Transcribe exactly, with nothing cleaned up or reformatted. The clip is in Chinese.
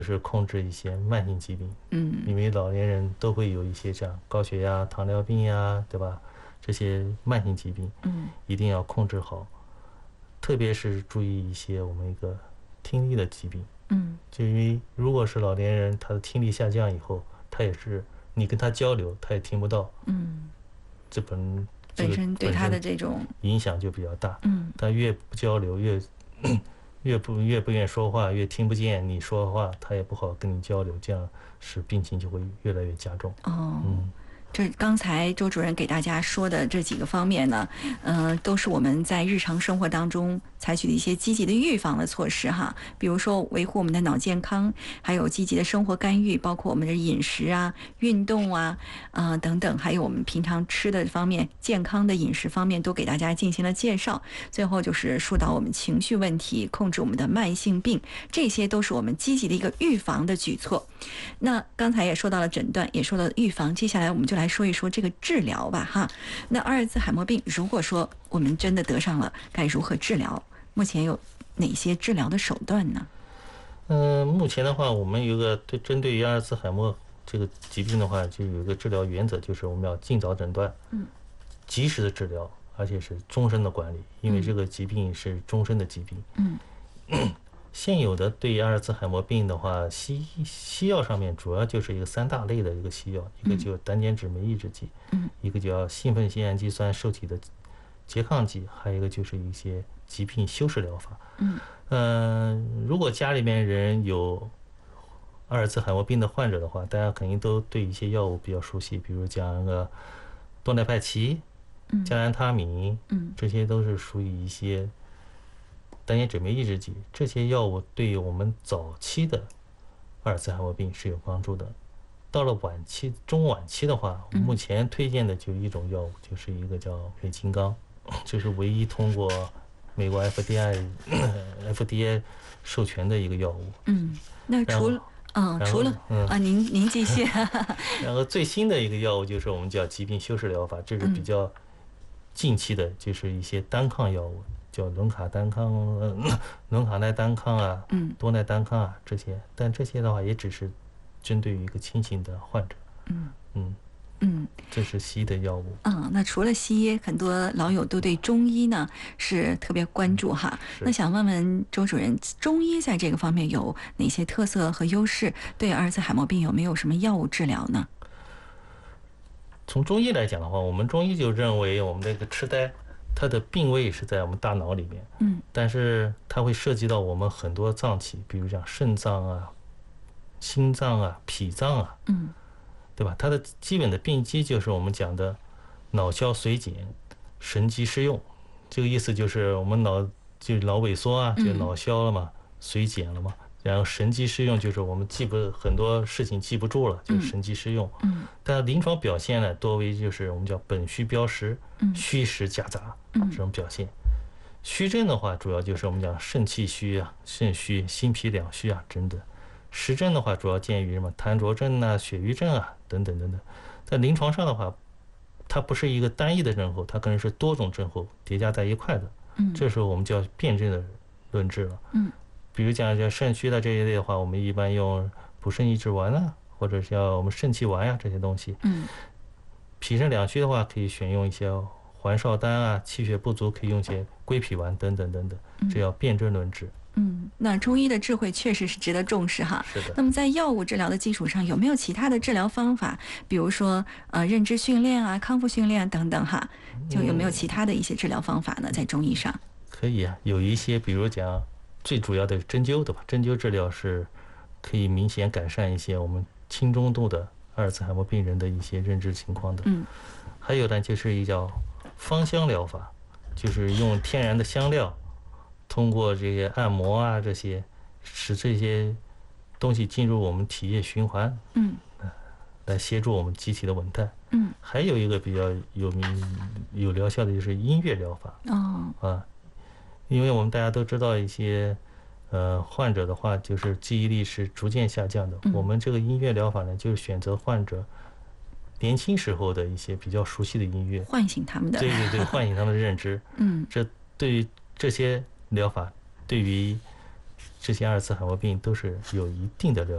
是控制一些慢性疾病， 嗯， 因为老年人都会有一些这样高血压、糖尿病呀，对吧？这些慢性疾病， 嗯， 一定要控制好，特别是注意一些我们一个听力的疾病， 嗯， 就因为如果是老年人，他的听力下降以后，他也是你跟他交流，他也听不到， 嗯， 这本这本个身对他的本身这种， 影响就比较大。 嗯他越不交流，越越不越不愿说话，越听不见你说话，他也不好跟你交流，这样使病情就会越来越加重。 哦。 嗯， 这刚才周主任给大家说的这几个方面呢，呃，都是我们在日常生活当中采取的一些积极的预防的措施哈，比如说维护我们的脑健康，还有积极的生活干预，包括我们的饮食啊、运动啊、呃等等，还有我们平常吃的方面、健康的饮食方面都给大家进行了介绍。最后就是疏导我们情绪问题，控制我们的慢性病，这些都是我们积极的一个预防的举措。那刚才也说到了诊断，也说到了预防，接下来我们就来说一说这个治疗吧哈。那阿尔兹海默病，如果说我们真的得上了，该如何治疗？目前有哪些治疗的手段呢？ 嗯、呃，目前的话，我们有个对针对于阿尔兹海默这个疾病的话，就有一个治疗原则，就是我们要尽早诊断， 嗯， 及时的治疗，而且是终身的管理，因为这个疾病是终身的疾病。 嗯。 现有的对于阿尔兹海默病的话，西西药上面主要就是一个三大类的一个西药，一个就单碱酯酶抑制剂， 嗯， 一个叫兴奋酰氨基酸受体的拮抗剂，还有一个就是一些疾病修饰疗法。 嗯， 呃，如果家里面人有阿尔兹海默病的患者的话，大家肯定都对一些药物比较熟悉，比如讲那个多奈派奇、加兰他敏， 嗯， 这些都是属于一些单碱酯酶抑制剂，这些药物对于我们早期的阿尔兹海默病是有帮助的。到了晚期、中晚期的话，目前推荐的就一种药物，就是一个叫美金刚，这是唯一通过美国 F D I F D A 授权的一个药物。 嗯，那除了嗯，除了嗯啊，您您继续。 然后最新的一个药物就是我们叫疾病修饰疗法，这是比较近期的，就是一些单抗药物。叫伦卡单抗、呃、伦卡奈单抗啊， 嗯， 多奈单抗啊这些，但这些的话也只是针对于一个轻型的患者。 嗯嗯嗯， 这是西医的药物。 嗯，那除了西医，很多老友都对中医呢是特别关注哈。那想问问周主任，中医在这个方面有哪些特色和优势？对阿尔兹海默病有没有什么药物治疗呢？ 从中医来讲的话，我们中医就认为我们这个痴呆，它的病位是在我们大脑里面， 嗯， 但是它会涉及到我们很多脏器，比如讲肾脏啊、心脏啊、脾脏啊， 嗯， 对吧？它的基本的病机就是我们讲的脑消髓减、神肌失用，这个意思就是我们脑就脑萎缩啊，就脑消了嘛，髓减了嘛。然后神肌失用就是我们记不很多事情记不住了，就是神肌失用。 嗯， 但临床表现呢，多为就是我们叫本虚标实，虚实夹杂这种表现。虚症的话，主要就是我们讲肾气虚啊、肾虚、心脾两虚啊等等。实症的话，主要见于什么痰浊症啊、血瘀症啊等等等等。在临床上的话，它不是一个单一的症候，它可能是多种症候叠加在一块的。 嗯， 这时候我们就要辩证的论治了。 嗯。 比如讲，像肾虚的这一类的话，我们一般用补肾益智丸啊，或者是要我们肾气丸呀、啊、这些东西。 嗯。 脾肾两虚的话，可以选用一些环少丹啊，气血不足可以用一些归脾丸等等等等，这要辨证论治。 嗯，那中医的智慧确实是值得重视哈。 是的。 那么在药物治疗的基础上，有没有其他的治疗方法？比如说呃认知训练啊、康复训练等等哈，就有没有其他的一些治疗方法呢？在中医上？ 可以啊，有一些，比如讲。最主要的针灸，对吧？针灸治疗是可以明显改善一些我们轻中度的阿尔兹海默病人的一些认知情况的。 嗯， 还有呢，就是一叫芳香疗法，就是用天然的香料，通过这些按摩啊这些，使这些东西进入我们体液循环， 嗯， 来协助我们机体的稳态。 嗯， 还有一个比较有名有疗效的就是音乐疗法。 哦， 啊。因为我们大家都知道一些，呃，患者的话就是记忆力是逐渐下降的。 嗯、 我们这个音乐疗法呢，就是选择患者年轻时候的一些比较熟悉的音乐， 唤醒他们的， 对对对，唤醒他们的认知。 嗯， 这对于这些疗法，对于这些阿尔兹海默病都是有一定的疗。